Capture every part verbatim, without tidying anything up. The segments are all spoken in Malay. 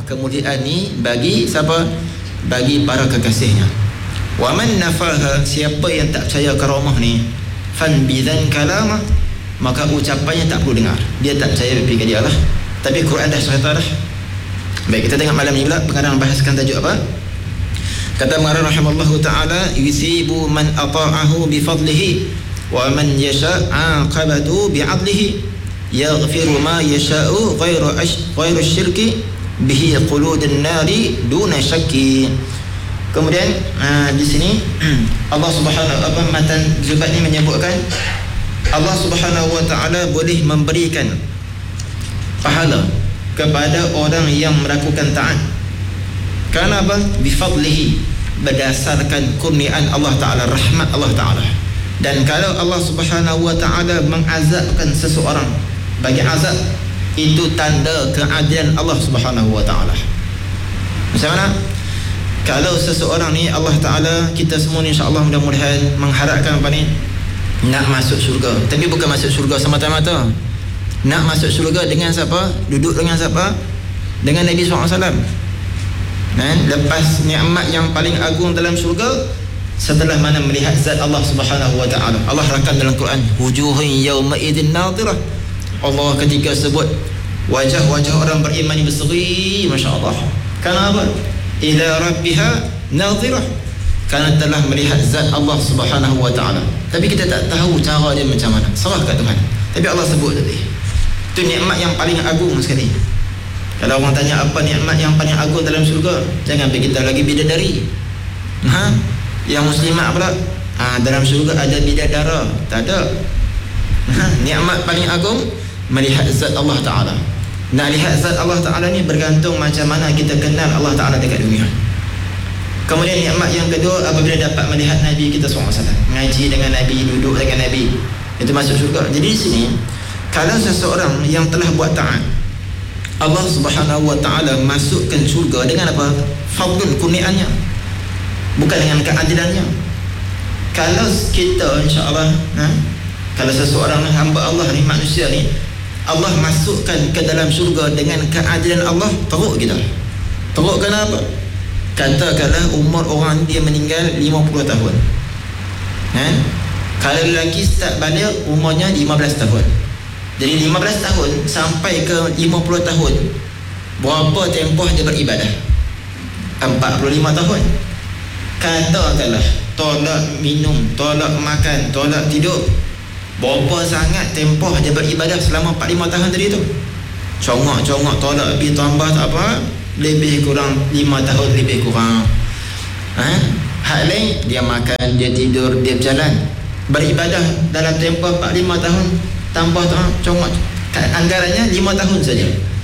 kemuliaan ni bagi siapa? Bagi para kekasihnya. Wa man nafaha, siapa yang tak percaya karamah ni, fan bidzan kalamah, maka ucapannya tak perlu dengar. Dia tak percaya pergi dia lah. Tapi Quran dah cerita dah. Baik, kita tengok malam ni pula pengarang bahaskan tajuk apa? Kata Marah rahimallahu ta'ala, yusibu man ata'ahu bifadlihi wa man yasha' aqabatu bi'adlihi yaghfiru ma yasha'u ghairu ghairu syirki bihi quludun nari duna syakki. Kemudian uh, di sini Allah Subhanahu apa matan Zubat ni menyebutkan Allah Subhanahu wa ta'ala boleh memberikan pahala kepada orang yang melakukan taat. Kerana apa? Bifadlihi, berdasarkan kurniaan Allah Ta'ala, rahmat Allah Ta'ala. Dan kalau Allah Subhanahu wa ta'ala mengazabkan seseorang bagi azab, itu tanda keadilan Allah Subhanahu wa ta'ala. Macam mana? Kalau seseorang ni Allah Ta'ala, kita semua ni insya-Allah mudah-mudahan mengharapkan apa ni? Nak masuk syurga. Tapi bukan masuk syurga semata-mata. Nak masuk syurga dengan siapa? Duduk dengan siapa? Dengan Nabi sallallahu alaihi wasallam. Dan lepas nikmat yang paling agung dalam syurga, setelah mana melihat zat Allah Subhanahu wa ta'ala. Allah rakam dalam Quran, wujuhun yawma idzin nadhirah. Allah ketika sebut wajah-wajah orang beriman berseri, masya-Allah. Kenapa? Ila rabbiha nadhirah. Kerana telah melihat zat Allah Subhanahu wa ta'ala. Tapi kita tak tahu cara dia macam mana. Serah kat Tuhan. Tapi Allah sebut tadi. Itu nikmat yang paling agung sekali. Kalau orang tanya apa nikmat yang paling agung dalam syurga, jangan fikir kita lagi bidadari. Ha? Yang muslimat pula, ha, dalam syurga ada bidadara. Tak ada. Ha? Nikmat paling agung melihat zat Allah Ta'ala. Nak lihat zat Allah Ta'ala ni bergantung macam mana kita kenal Allah Ta'ala dekat dunia. Kemudian nikmat yang kedua, apabila dapat melihat Nabi kita sallallahu alaihi wasallam, mengaji dengan Nabi, duduk dengan Nabi, itu masuk syurga. Jadi di sini, kalau seseorang yang telah buat taat, Allah Subhanahu wa ta'ala masukkan syurga dengan apa? Fadlun, kurniaannya, bukan dengan keadilannya. Kalau kita insya-Allah, ha? Kalau seseorang hamba Allah ni, manusia ni, Allah masukkan ke dalam syurga dengan keadilan Allah, teruk kita. Teruk kenapa? Katakanlah umur orang dia meninggal lima puluh tahun. Ha? Kalau lelaki start balik umurnya lima belas tahun. Jadi lima belas tahun sampai ke lima puluh tahun, berapa tempoh dia beribadah? empat puluh lima tahun. Katakanlah tolak minum, tolak makan, tolak tidur, berapa sangat tempoh dia beribadah selama empat puluh lima tahun tadi tu? Congok-congok tolak lebih tambah tak apa, lebih kurang lima tahun lebih kurang. Ha? Hak lain, dia makan, dia tidur, dia berjalan, beribadah dalam tempoh empat puluh lima tahun, tambah tu congok, anggarannya lima tahun saja.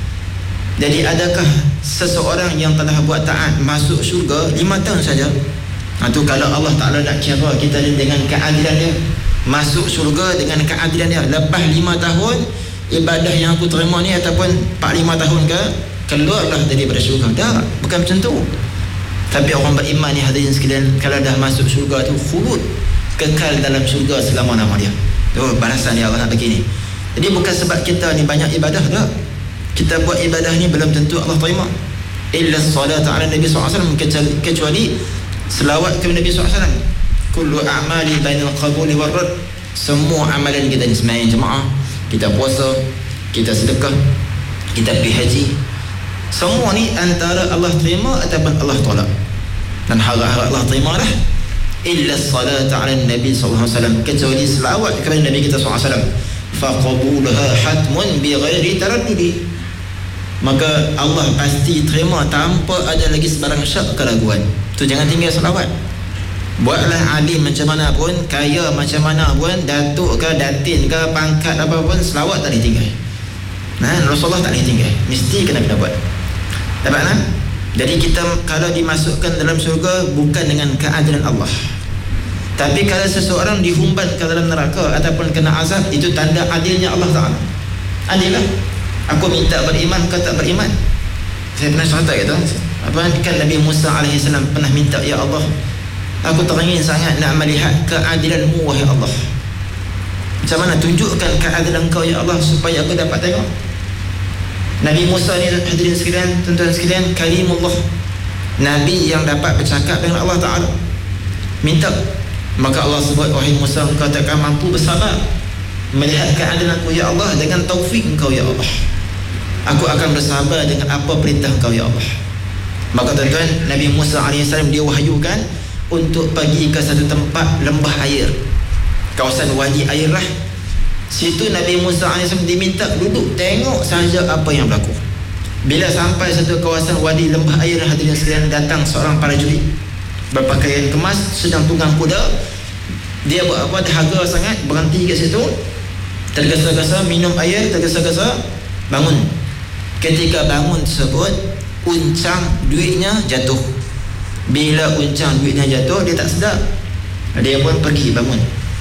Jadi adakah seseorang yang telah buat taat masuk syurga lima tahun saja? Ha, tu kalau Allah Ta'ala nak kira kita dengan keadilan dia, masuk syurga dengan keadilan dia. Lepas lima tahun ibadah yang aku terima ni, ataupun empat puluh lima tahun ke, keluarlah daripada syurga. Tak, bukan macam tu. Tapi orang beriman ni hadirin sekalian, kalau dah masuk syurga tu khulud, kekal dalam syurga selama-lama dia. Tu balasan dia Allah nak bagi ni. Jadi bukan sebab kita ni banyak ibadah tak. Kita buat ibadah ni belum tentu Allah terima. Illa salatu ala Nabi sallallahu alaihi wasallam, kecuali selawat kepada Nabi sallallahu alaihi wasallam. Kullu a'mali bainal qabuli war rad. Semua amalan kita ni, sembahyang jemaah, kita puasa, kita sedekah, kita pergi haji, semua ni antara Allah terima ataupun Allah tolak. Dan harap-harap Allah terima dah. Illa salatu ala Nabi sallallahu alaihi wasallam, kecuali selawat kepada Nabi kita sallallahu alaihi wasallam, faqabulaha hatmun bi ghairi taraddudi, maka Allah pasti terima tanpa ada lagi sebarang syak keraguan. Tu jangan tinggal selawat. Buatlah alim macam mana pun, kaya macam mana pun, datuk ke, datin ke, pangkat apa pun, selawat tak boleh tinggal. Nah, Rasulullah tak boleh tinggal, mesti kena kena buat. Dapat tak? Jadi kita kalau dimasukkan dalam syurga bukan dengan keadilan Allah, tapi kalau seseorang dihumban ke dalam neraka ataupun kena azab, itu tanda adilnya Allah Ta'ala. Adil lah. Aku minta beriman, kau tak beriman. Saya pernah cerita kata, apa kan Nabi Musa alaihi salam pernah minta, ya Allah, aku teringin sangat nak melihat keadilanmu wahai Allah. Macam mana? Tunjukkan keadilan kau ya Allah supaya aku dapat tengok. Nabi Musa ni hadirin sekalian, tuan-tuan sekalian, kalimullah, Nabi yang dapat bercakap dengan Allah Ta'ala. Minta, maka Allah sebut, wahai Musa, engkau takkan mampu bersabar melihat keadilan aku ya Allah, dengan taufik engkau ya Allah, aku akan bersabar dengan apa perintah engkau ya Allah. Maka tuan-tuan, Nabi Musa alaihissalam dia wahyukan untuk pergi ke satu tempat lembah air, kawasan wadi air lah. Situ Nabi Musa alaihissalam diminta duduk tengok sahaja apa yang berlaku. Bila sampai satu kawasan wadi lembah air, hadirin sekalian, datang seorang prajurit berpakaian kemas, sedang tunggang kuda. Dia buat apa? Dahaga sangat, berhenti kat situ, tergesa-gesa minum air, tergesa-gesa bangun. Ketika bangun tersebut, uncang duitnya jatuh. Bila uncang duitnya jatuh, dia tak sedar. Dia pun pergi bangun.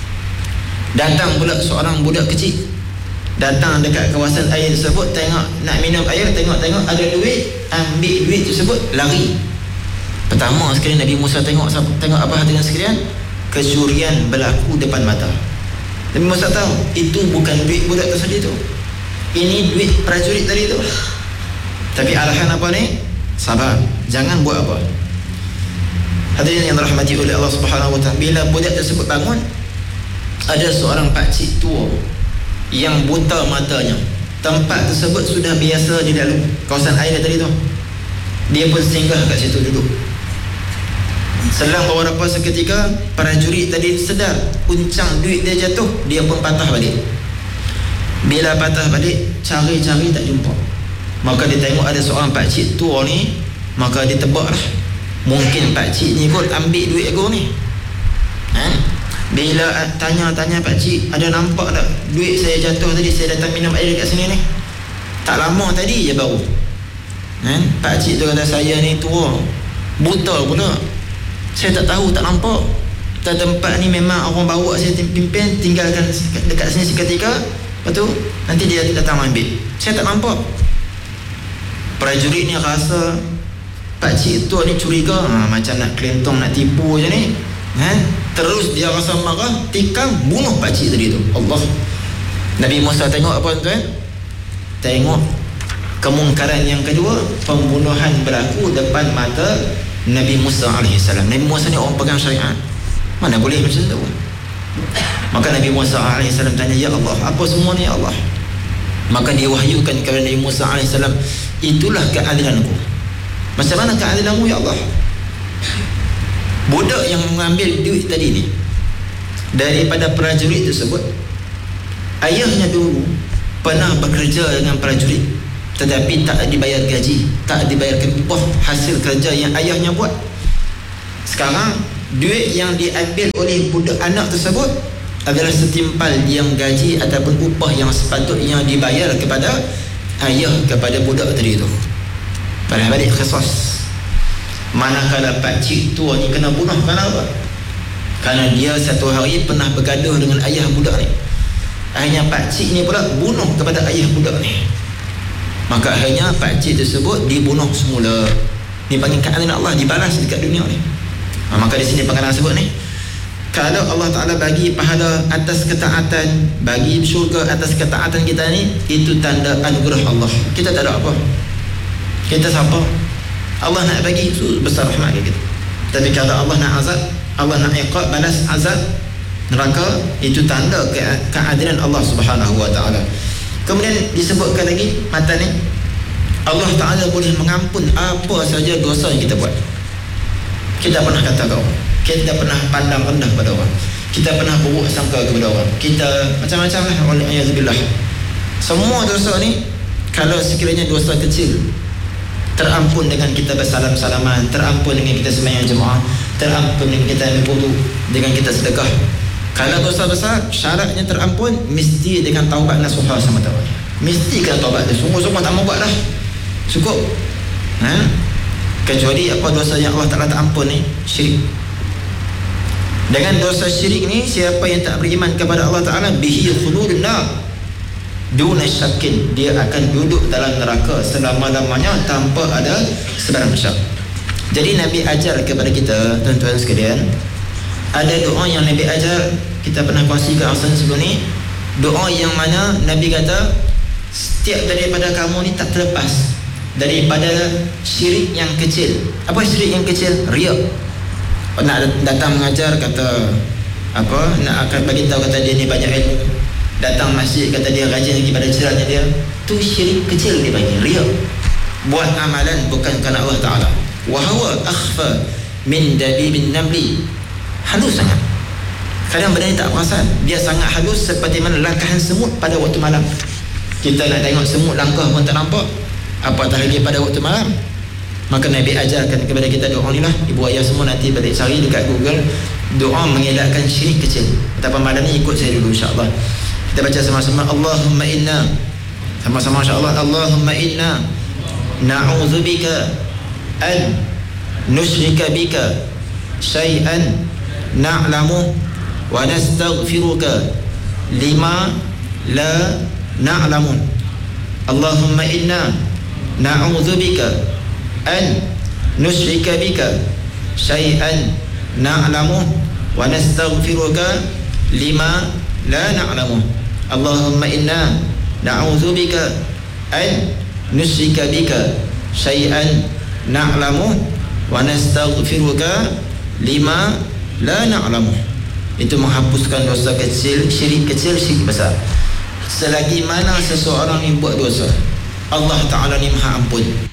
Datang pula seorang budak kecil, datang dekat kawasan air tersebut, tengok nak minum air, tengok-tengok ada duit, ambil duit tersebut, lari. Pertama sekali Nabi Musa tengok, tengok apa hadirin sekalian? Kecurian berlaku depan mata. Nabi Musa tahu itu bukan duit budak tersebut tu, ini duit prajurit tadi tu. Tapi arahan apa ni? Sabar, jangan buat apa. Hadirin yang dirahmati oleh Allah Subhanahu wa taala, bila budak tersebut bangun, ada seorang pakcik tua yang buta matanya. Tempat tersebut sudah biasa di dalam kawasan air tadi tu. Dia pun singgah kat situ duduk. Selang beberapa seketika, prajurit tadi sedar uncang duit dia jatuh, dia pun patah balik. Bila patah balik, cari-cari tak jumpa. Maka dia tengok ada seorang pakcik tua ni, maka dia tebak lah, mungkin pakcik ni kot ambil duit aku ni. Ha? Bila tanya-tanya pakcik, ada nampak tak duit saya jatuh tadi, saya datang minum air dekat sini ni, tak lama tadi je baru. Ha? Pakcik tu kata, saya ni tua, buta pula, saya tak tahu, tak nampak. Dan tempat ni memang orang bawa saya pimpin, tinggalkan dekat sini seketika, lepas tu nanti dia datang ambil, saya tak nampak. Prajurit ni rasa pakcik tu ni curiga, ha, macam nak kelentong, nak tipu je ni. Ha? Terus dia rasa marah, tikam bunuh pakcik tadi tu. Allah. Nabi Musa tengok apa tuan? Tengok kemungkaran yang kedua, pembunuhan berlaku depan mata Nabi Musa alaihissalam. Nabi Musa ni orang pegang syariat, mana boleh macam tu. Maka Nabi Musa alaihissalam tanya, ya Allah, apa semua ni ya Allah? Maka dia wahyukan kepada Nabi Musa alaihissalam, itulah keadilanku. Macam mana keadilanmu ya Allah? Budak yang mengambil duit tadi ni, daripada prajurit tersebut, ayahnya dulu pernah bekerja dengan prajurit, tetapi tak dibayar gaji, tak dibayarkan upah hasil kerja yang ayahnya buat. Sekarang duit yang diambil oleh budak anak tersebut adalah setimpal yang gaji ataupun upah yang sepatutnya dibayar kepada ayah kepada budak tadi itu. Pada balik qisas, manakala pakcik tua ni kena bunuh kerana apa? Kerana dia satu hari pernah bergaduh dengan ayah budak ni. Akhirnya pakcik ni pula bunuh kepada ayah budak ni. Maka akhirnya pakcik tersebut dibunuh semula. Dipanggil keadilan Allah, dibalas dekat dunia ni. Ha, maka di sini pengarang sebut ni, kalau Allah Ta'ala bagi pahala atas ketaatan, bagi syurga atas ketaatan kita ni, itu tanda anugerah Allah. Kita tak ada apa, kita siapa? Allah nak bagi, itu besar rahmat kita. Tapi kalau Allah nak azab, Allah nak iqab, balas azab neraka, itu tanda ke keadilan Allah Subhanahu wa taala. Kemudian disebutkan lagi mata ni, Allah Ta'ala boleh mengampun apa saja dosa yang kita buat. Kita pernah kata kau, kita pernah pandang rendah pada orang, kita pernah buruk sangka kepada orang, kita macam-macam lah, wa'alaikumsalam. Semua dosa ni, kalau sekiranya dosa kecil, terampun dengan kita bersalam-salaman, terampun dengan kita sembahyang jemaah, terampun dengan kita ambil wudu, dengan kita sedekah. Kalau dosa besar, syaratnya terampun mesti dengan taubat nasuha sama taubat. Mesti kena taubat dia, sungguh-sungguh tak mau buat dah, cukup. Ha? Kecuali apa dosa yang Allah Ta'ala tak ampun ni? Syirik. Dengan dosa syirik ni, siapa yang tak beriman kepada Allah Ta'ala, bihi khuludun nar duna syakin, dia akan duduk dalam neraka selama-lamanya tanpa ada sebarang syak. Jadi Nabi ajar kepada kita, tuan-tuan sekalian, ada doa yang Nabi ajar, kita pernah kongsi ke asal sebelum ni. Doa yang mana Nabi kata, setiap daripada kamu ni tak terlepas daripada syirik yang kecil. Apa syirik yang kecil? Riya. Nak datang mengajar kata apa, nak akan bagi tahu kata dia ni banyak ilmu, datang masjid kata dia rajin lagi pada ceramah dia, tu syirik kecil dia bagi, riya. Buat amalan bukan kerana Allah Ta'ala. Wa huwa akhfa min dabibin namli. Halus sangat. Kadang benda ni tak perasan, dia sangat halus seperti mana langkahan semut pada waktu malam. Kita nak tengok semut langkah pun tak nampak, apatah lagi pada waktu malam. Maka Nabi ajarkan kepada kita doa ni lah. Ibu ayah semua nanti balik cari dekat Google doa mengelakkan syirik kecil. Betapa malam ni ikut saya dulu insyaAllah. Kita baca sama-sama. Allahumma inna, sama-sama insyaAllah. Allahumma inna na'udzubika an nusyrika bika syai'an na'lamu wa nastaghfiruka lima la na'lamun. Allahumma inna na'udzubika an nusyrika bika syai'an na'lamu wa nastaghfiruka lima la na'lamu. Allahumma inna na'udzubika an nusyrika bika syai'an na'lamu wa nastaghfiruka lima la na'lamu. Itu menghapuskan dosa kecil, syirik kecil, syirik besar. Selagi mana seseorang ni buat dosa, Allah Ta'ala ni Maha Ampun.